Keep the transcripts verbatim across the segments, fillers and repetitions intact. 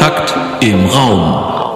Takt im Raum.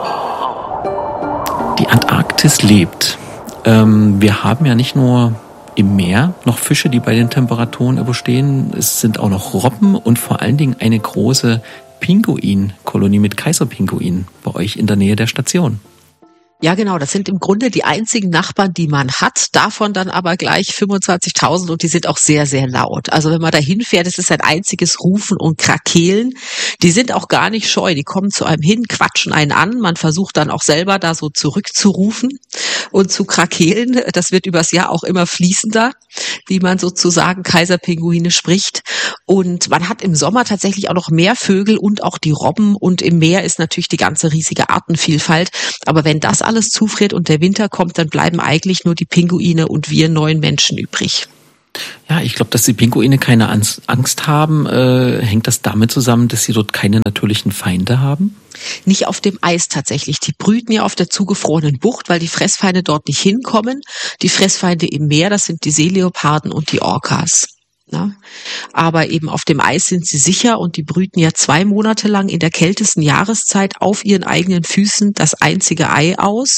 Die Antarktis lebt. Ähm, wir haben ja nicht nur im Meer noch Fische, die bei den Temperaturen überstehen. Es sind auch noch Robben und vor allen Dingen eine große Pinguinkolonie mit Kaiserpinguinen bei euch in der Nähe der Station. Ja, genau. Das sind im Grunde die einzigen Nachbarn, die man hat. Davon dann aber gleich fünfundzwanzigtausend und die sind auch sehr, sehr laut. Also wenn man da hinfährt, es ist ein einziges Rufen und Krakeelen. Die sind auch gar nicht scheu. Die kommen zu einem hin, quatschen einen an. Man versucht dann auch selber da so zurückzurufen und zu krakeelen. Das wird übers Jahr auch immer fließender, wie man sozusagen Kaiserpinguine spricht. Und man hat im Sommer tatsächlich auch noch mehr Vögel und auch die Robben. Und im Meer ist natürlich die ganze riesige Artenvielfalt. Aber wenn das alles zufriert und der Winter kommt, dann bleiben eigentlich nur die Pinguine und wir neuen Menschen übrig. Ja, ich glaube, dass die Pinguine keine Angst haben. Äh, hängt das damit zusammen, dass sie dort keine natürlichen Feinde haben? Nicht auf dem Eis tatsächlich. Die brüten ja auf der zugefrorenen Bucht, weil die Fressfeinde dort nicht hinkommen. Die Fressfeinde im Meer, das sind die Seeleoparden und die Orcas. Ja, aber eben auf dem Eis sind sie sicher und die brüten ja zwei Monate lang in der kältesten Jahreszeit auf ihren eigenen Füßen das einzige Ei aus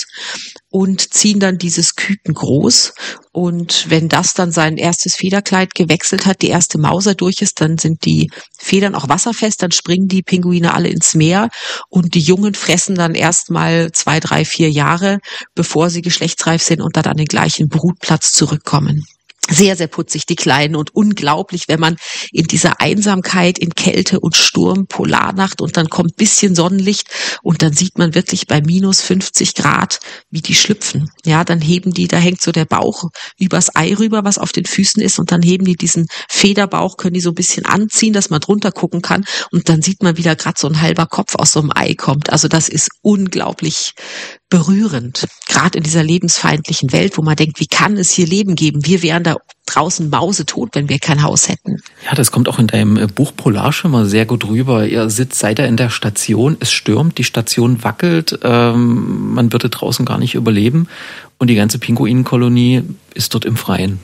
und ziehen dann dieses Küken groß. Und wenn das dann sein erstes Federkleid gewechselt hat, die erste Mauser durch ist, dann sind die Federn auch wasserfest, dann springen die Pinguine alle ins Meer und die Jungen fressen dann erstmal zwei, drei, vier Jahre, bevor sie geschlechtsreif sind und dann an den gleichen Brutplatz zurückkommen. Sehr, sehr putzig, die Kleinen, und unglaublich, wenn man in dieser Einsamkeit, in Kälte und Sturm, Polarnacht und dann kommt bisschen Sonnenlicht und dann sieht man wirklich bei minus fünfzig Grad, wie die schlüpfen. Ja, dann heben die, da hängt so der Bauch übers Ei rüber, was auf den Füßen ist, und dann heben die diesen Federbauch, können die so ein bisschen anziehen, dass man drunter gucken kann, und dann sieht man wieder gerade so ein halber Kopf aus so einem Ei kommt. Also das ist unglaublich berührend, gerade in dieser lebensfeindlichen Welt, wo man denkt, wie kann es hier Leben geben? Wir wären da draußen mausetot, wenn wir kein Haus hätten. Ja, das kommt auch in deinem Buch Polarschimmer sehr gut rüber. Ihr sitzt, seid ihr in der Station, es stürmt, die Station wackelt, ähm, man würde draußen gar nicht überleben und die ganze Pinguinenkolonie ist dort im Freien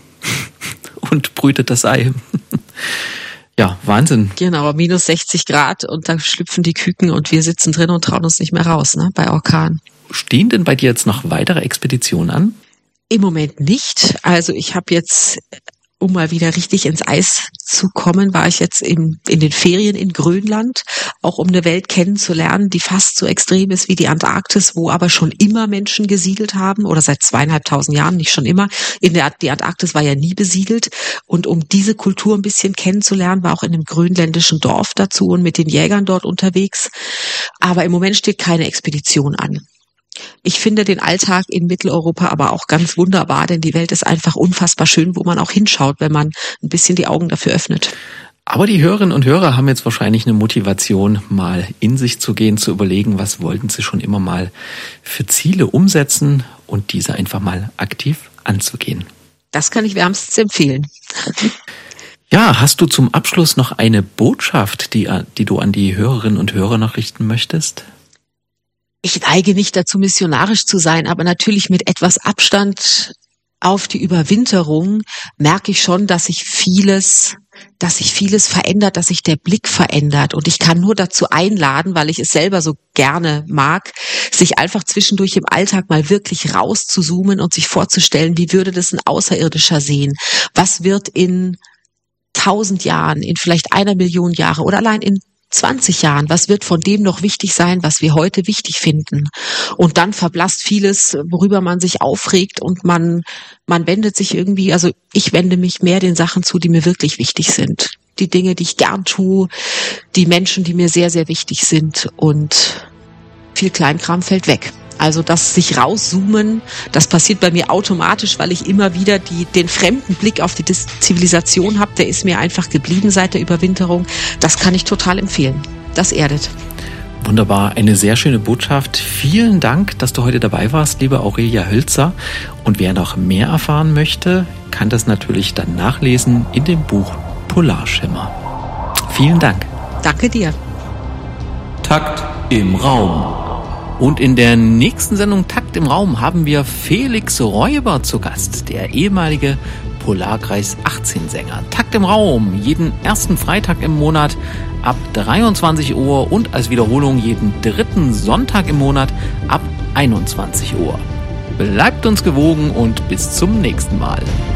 und brütet das Ei. Ja, Wahnsinn. Genau, minus sechzig Grad und dann schlüpfen die Küken und wir sitzen drin und trauen uns nicht mehr raus, ne, bei Orkan. Stehen denn bei dir jetzt noch weitere Expeditionen an? Im Moment nicht. Also ich habe jetzt, um mal wieder richtig ins Eis zu kommen, war ich jetzt in, in den Ferien in Grönland, auch um eine Welt kennenzulernen, die fast so extrem ist wie die Antarktis, wo aber schon immer Menschen gesiedelt haben, oder seit zweieinhalbtausend Jahren, nicht schon immer. In der, die Antarktis war ja nie besiedelt, und um diese Kultur ein bisschen kennenzulernen, war auch in einem grönländischen Dorf dazu und mit den Jägern dort unterwegs. Aber im Moment steht keine Expedition an. Ich finde den Alltag in Mitteleuropa aber auch ganz wunderbar, denn die Welt ist einfach unfassbar schön, wo man auch hinschaut, wenn man ein bisschen die Augen dafür öffnet. Aber die Hörerinnen und Hörer haben jetzt wahrscheinlich eine Motivation, mal in sich zu gehen, zu überlegen, was wollten sie schon immer mal für Ziele umsetzen und diese einfach mal aktiv anzugehen. Das kann ich wärmstens empfehlen. Ja, hast du zum Abschluss noch eine Botschaft, die, die du an die Hörerinnen und Hörer noch richten möchtest? Ich neige nicht dazu, missionarisch zu sein, aber natürlich mit etwas Abstand auf die Überwinterung merke ich schon, dass sich vieles, dass sich vieles verändert, dass sich der Blick verändert. Und ich kann nur dazu einladen, weil ich es selber so gerne mag, sich einfach zwischendurch im Alltag mal wirklich rauszuzoomen und sich vorzustellen, wie würde das ein Außerirdischer sehen? Was wird in tausend Jahren, in vielleicht einer Million Jahre oder allein in zwanzig Jahren, was wird von dem noch wichtig sein, was wir heute wichtig finden? Und dann verblasst vieles, worüber man sich aufregt, und man man wendet sich irgendwie, also ich wende mich mehr den Sachen zu, die mir wirklich wichtig sind. Die Dinge, die ich gern tue, die Menschen, die mir sehr, sehr wichtig sind, und viel Kleinkram fällt weg. Also das sich rauszoomen, das passiert bei mir automatisch, weil ich immer wieder die, den fremden Blick auf die Zivilisation habe. Der ist mir einfach geblieben seit der Überwinterung. Das kann ich total empfehlen. Das erdet. Wunderbar, eine sehr schöne Botschaft. Vielen Dank, dass du heute dabei warst, liebe Aurelia Hölzer. Und wer noch mehr erfahren möchte, kann das natürlich dann nachlesen in dem Buch Polarschimmer. Vielen Dank. Danke dir. Takt im Raum. Und in der nächsten Sendung Takt im Raum haben wir Felix Räuber zu Gast, der ehemalige Polarkreis achtzehn Sänger. Takt im Raum, jeden ersten Freitag im Monat ab dreiundzwanzig Uhr und als Wiederholung jeden dritten Sonntag im Monat ab einundzwanzig Uhr. Bleibt uns gewogen und bis zum nächsten Mal.